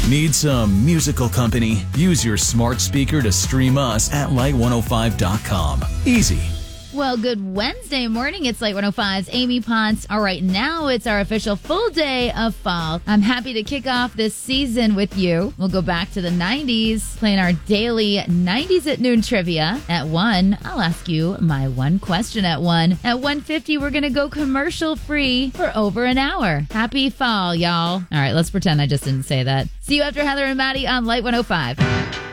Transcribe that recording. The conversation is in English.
Need some musical company? Use your smart speaker to stream us at Light105.com. Easy. Well, good Wednesday morning. It's Light 105's Amy Ponce. All right, now it's our official full day of fall. I'm happy to kick off this season with you. We'll go back to the 90s, playing our daily 90s at noon trivia. At 1, I'll ask you my one question at 1. At 1:50, we're going to go commercial free for over an hour. Happy fall, y'all. All right, let's pretend I just didn't say that. See you after Heather and Maddie on Light 105.